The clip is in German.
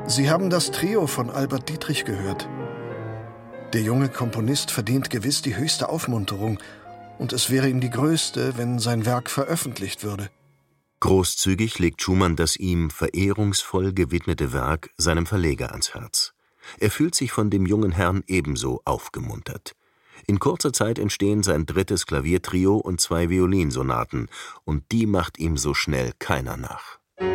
Sie haben das Trio von Albert Dietrich gehört. Der junge Komponist verdient gewiss die höchste Aufmunterung, und es wäre ihm die größte, wenn sein Werk veröffentlicht würde. Großzügig legt Schumann das ihm verehrungsvoll gewidmete Werk seinem Verleger ans Herz. Er fühlt sich von dem jungen Herrn ebenso aufgemuntert. In kurzer Zeit entstehen sein 3. Klaviertrio und 2 Violinsonaten, und die macht ihm so schnell keiner nach.